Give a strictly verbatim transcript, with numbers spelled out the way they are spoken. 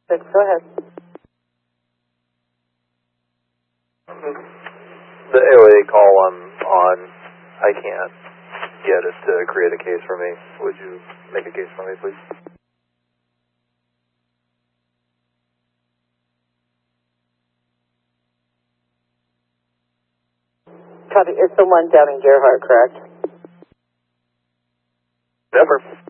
Six, go ahead. The A O A call I'm on, I can't get it to create a case for me. Would you make a case for me, please? Copy. It's the one down in Gerhardt, correct? Never.